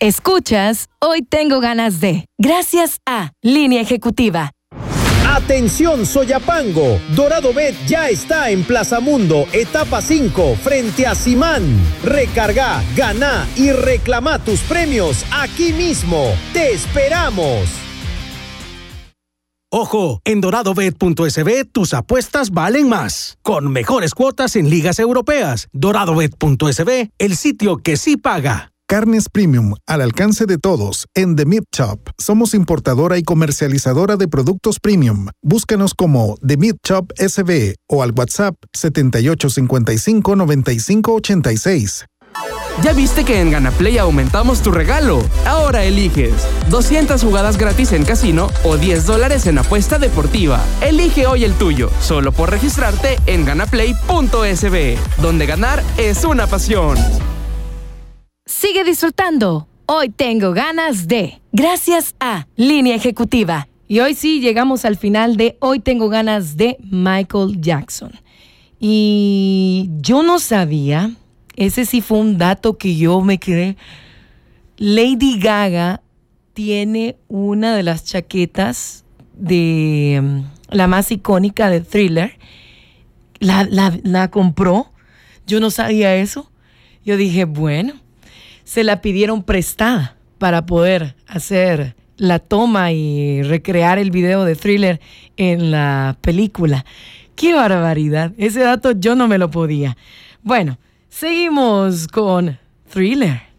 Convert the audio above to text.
Escuchas Hoy Tengo Ganas de, gracias a Línea Ejecutiva. Atención Soyapango, Dorado Bet ya está en Plaza Mundo, etapa 5, frente a Simán. Recarga, gana y reclama tus premios aquí mismo. ¡Te esperamos! Ojo, en doradobet.sb tus apuestas valen más. Con mejores cuotas en ligas europeas. Doradobet.sb, el sitio que sí paga. Carnes Premium, al alcance de todos, en The Meat Shop. Somos importadora y comercializadora de productos premium. Búscanos como The Meat Shop SB o al WhatsApp 7855-9586. ¿Ya viste que en GanaPlay aumentamos tu regalo? Ahora eliges 200 jugadas gratis en casino o $10 en apuesta deportiva. Elige hoy el tuyo, solo por registrarte en ganaplay.sb, donde ganar es una pasión. Sigue disfrutando. Hoy tengo ganas de, gracias a Línea Ejecutiva. Y hoy sí llegamos al final de Hoy tengo ganas de Michael Jackson. Y yo no sabía, ese sí fue un dato que yo me quedé. Lady Gaga tiene una de las chaquetas de la más icónica de Thriller. La compró. Yo no sabía eso. Yo dije, bueno, se la pidieron prestada para poder hacer la toma y recrear el video de Thriller en la película. ¡Qué barbaridad! Ese dato yo no me lo podía. Bueno, seguimos con Thriller.